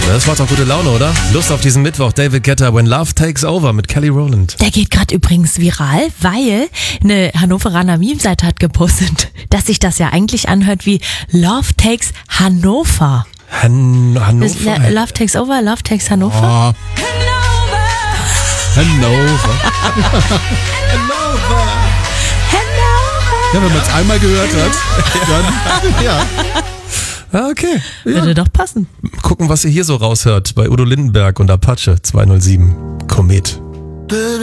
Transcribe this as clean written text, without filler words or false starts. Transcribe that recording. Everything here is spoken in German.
Das macht doch gute Laune, oder? Lust auf diesen Mittwoch. David Guetta, When Love Takes Over mit Kelly Rowland. Der geht gerade übrigens viral, weil eine Hannoveraner Meme-Seite hat gepostet, dass sich das ja eigentlich anhört wie Love Takes Hannover. Hannover? Love Takes Over, Love Takes Hannover? Oh. Hannover. Ja, wenn man es einmal gehört hat, dann ja. Okay. Würde doch passen. Gucken, was ihr hier so raushört bei Udo Lindenberg und Apache 207. Komet.